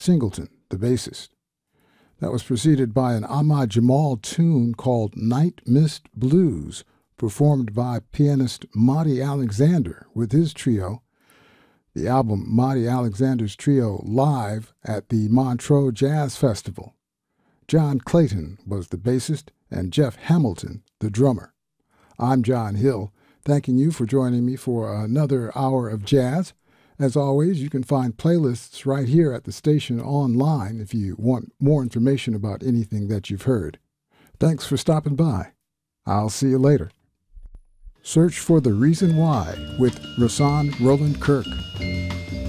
Singleton, the bassist. That was preceded by an Ahmad Jamal tune called Night Mist Blues, performed by pianist Monty Alexander with his trio. The album Monty Alexander's Trio live at the Montreux Jazz Festival. John Clayton was the bassist and Jeff Hamilton the drummer. I'm John Hill, thanking you for joining me for another hour of jazz. As always, you can find playlists right here at the station online if you want more information about anything that you've heard. Thanks for stopping by. I'll see you later. Search for The Reason Why with Rahsaan Roland Kirk.